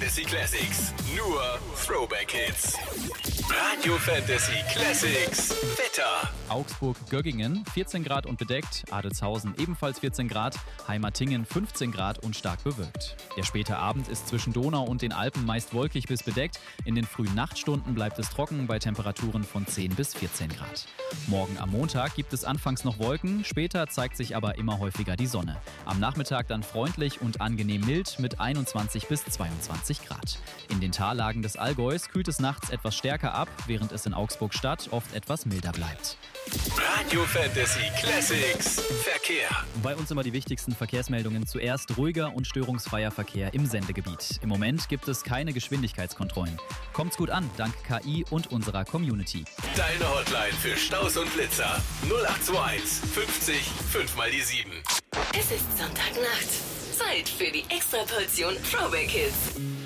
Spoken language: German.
Fantasy Classics. Nur Throwback Hits. Radio Fantasy Classics. Wetter. Augsburg-Göggingen 14 Grad und bedeckt, Adelzhausen ebenfalls 14 Grad, Heimatingen 15 Grad und stark bewölkt. Der späte Abend ist zwischen Donau und den Alpen meist wolkig bis bedeckt. In den frühen Nachtstunden bleibt es trocken bei Temperaturen von 10 bis 14 Grad. Morgen am Montag gibt es anfangs noch Wolken, später zeigt sich aber immer häufiger die Sonne. Am Nachmittag dann freundlich und angenehm mild mit 21 bis 22 Grad. In den Tallagen des Allgäus kühlt es nachts etwas stärker ab, während es in Augsburg-Stadt oft etwas milder bleibt. Radio Fantasy Classics. Verkehr. Bei uns immer die wichtigsten Verkehrsmeldungen. Zuerst ruhiger und störungsfreier Verkehr im Sendegebiet. Im Moment gibt es keine Geschwindigkeitskontrollen. Kommt's gut an, dank KI und unserer Community. Deine Hotline für Staus und Blitzer. 0821 50 5 mal die 7. Es ist Sonntagnacht. Zeit für die Extraportion Throwback Hits.